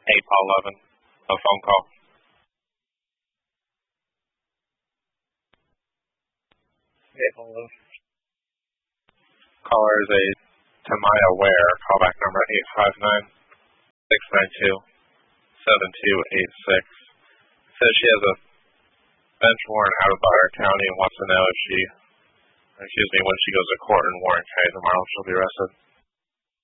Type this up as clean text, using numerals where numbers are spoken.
811. A phone call. Caller is a Tamaya Ware. Callback number 859-692-7286. Says she has a bench warrant out of Butler County and wants to know if when she goes to court in Warren County tomorrow, she'll be arrested.